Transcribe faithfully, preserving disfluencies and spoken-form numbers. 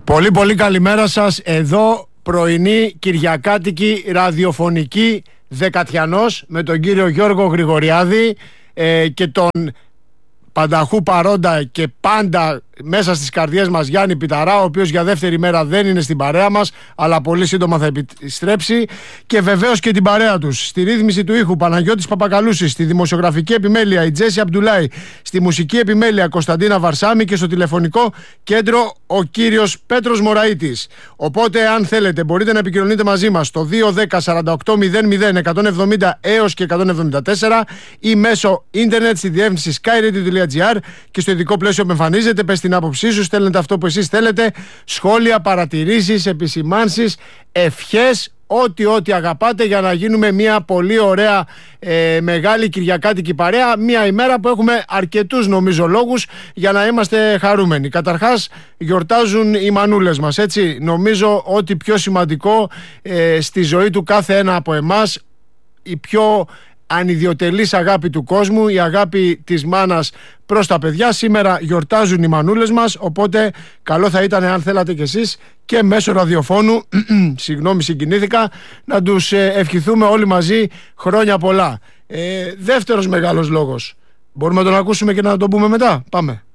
Πολύ πολύ καλημέρα σας. Εδώ πρωινή κυριακάτικη ραδιοφωνική Δεκατιανός με τον κύριο Γιώργο Γρηγοριάδη ε, και τον πανταχού παρόντα και πάντα μέσα στις καρδιές μας Γιάννη Πιταρά, ο οποίος για δεύτερη μέρα δεν είναι στην παρέα μας, αλλά πολύ σύντομα θα επιστρέψει, και βεβαίως και την παρέα τους στη ρύθμιση του ήχου Παναγιώτης Παπακαλούσης, στη δημοσιογραφική επιμέλεια η Τζέσι Αμπτουλάη, στη μουσική επιμέλεια Κωνσταντίνα Βαρσάμι και στο τηλεφωνικό κέντρο ο κύριος Πέτρος Μωραΐτης. Οπότε αν θέλετε μπορείτε να επικοινωνείτε μαζί μας στο δύο ένα μηδέν σαράντα οκτώ μηδέν μηδέν εκατόν εβδομήντα έως και εκατόν εβδομήντα τέσσερα ή μέσω ίντερνετ στη διεύθυνση skyradio τελεία gr και στο ειδικό πλαίσιο που εμφανίζεται. Πες την άποψή σου, στέλνετε αυτό που εσείς θέλετε, σχόλια, παρατηρήσεις, επισημάνσεις, ευχές, ό,τι ό,τι αγαπάτε, για να γίνουμε μια πολύ ωραία ε, μεγάλη κυριακάτικη παρέα, μια ημέρα που έχουμε αρκετούς νομίζω λόγους για να είμαστε χαρούμενοι. Καταρχάς γιορτάζουν οι μανούλες μας, έτσι, νομίζω ότι πιο σημαντικό ε, στη ζωή του κάθε ένα από εμάς, η πιο ανιδιοτελής αγάπη του κόσμου, η αγάπη της μάνας προς τα παιδιά. Σήμερα γιορτάζουν οι μανούλες μας, οπότε καλό θα ήταν αν θέλατε κι εσείς και μέσω ραδιοφώνου συγγνώμη συγκινήθηκα, να τους ευχηθούμε όλοι μαζί χρόνια πολλά. ε, Δεύτερος μεγάλος λόγος, μπορούμε να τον ακούσουμε και να τον πούμε μετά? Πάμε.